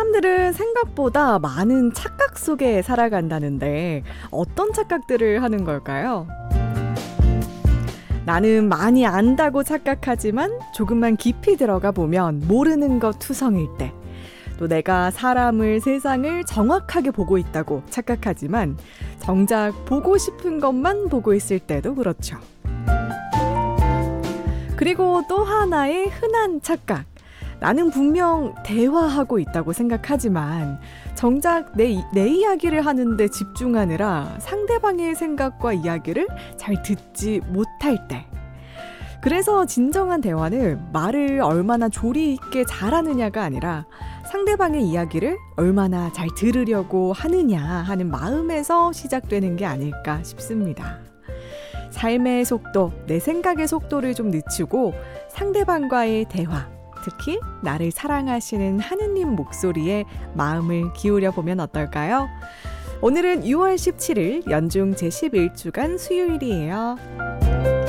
사람들은 생각보다 많은 착각 속에 살아간다는데 어떤 착각들을 하는 걸까요? 나는 많이 안다고 착각하지만 조금만 깊이 들어가 보면 모르는 것 투성일 때, 또 내가 사람을, 세상을 정확하게 보고 있다고 착각하지만 정작 보고 싶은 것만 보고 있을 때도 그렇죠. 그리고 또 하나의 흔한 착각. 나는 분명 대화하고 있다고 생각하지만 정작 내 이야기를 하는데 집중하느라 상대방의 생각과 이야기를 잘 듣지 못할 때. 그래서 진정한 대화는 말을 얼마나 조리 있게 잘하느냐가 아니라 상대방의 이야기를 얼마나 잘 들으려고 하느냐 하는 마음에서 시작되는 게 아닐까 싶습니다. 삶의 속도, 내 생각의 속도를 좀 늦추고 상대방과의 대화, 특히 나를 사랑하시는 하느님 목소리에 마음을 기울여 보면 어떨까요? 오늘은 6월 17일 연중 제11주간 수요일이에요.